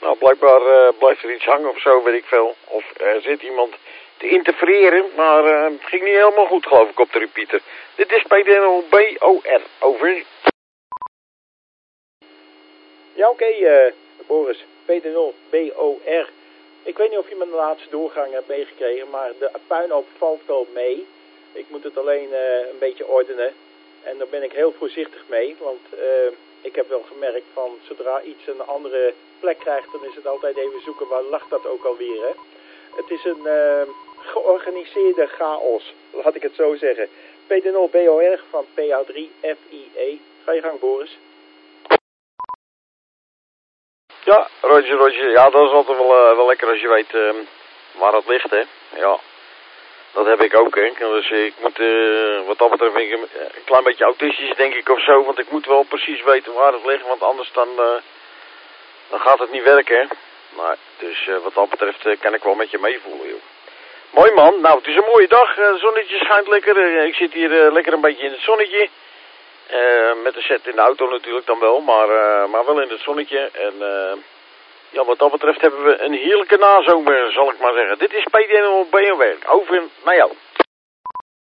Nou, blijkbaar blijft er iets hangen of zo, weet ik veel. Of er zit iemand te interfereren, maar het ging niet helemaal goed, geloof ik, op de repeater. Dit is P10BOR, over. Ja, oké, Boris, P10BOR. Ik weet niet of je mijn laatste doorgang hebt meegekregen, maar de puinhoop valt wel mee. Ik moet het alleen een beetje ordenen. En daar ben ik heel voorzichtig mee, want ik heb wel gemerkt van zodra iets een andere plek krijgt, dan is het altijd even zoeken waar lag dat ook alweer, hè. Het is een georganiseerde chaos, laat ik het zo zeggen. P10BOR van PA3FIE. Ga je gang, Boris. Ja, Roger. Ja, dat is altijd wel lekker als je weet waar het ligt, hè. Ja, dat heb ik ook, hè. Dus ik moet, wat dat betreft, ben ik een klein beetje autistisch, denk ik, of zo. Want ik moet wel precies weten waar het ligt, want anders dan gaat het niet werken, hè. Nou, dus wat dat betreft kan ik wel met je meevoelen, joh. Mooi, man. Nou, het is een mooie dag. Het zonnetje schijnt lekker. Ik zit hier lekker een beetje in het zonnetje. Met de set in de auto natuurlijk dan wel, maar wel in het zonnetje. En ja, wat dat betreft hebben we een heerlijke nazomer, zal ik maar zeggen. Dit is P10BOR. Over naar jou.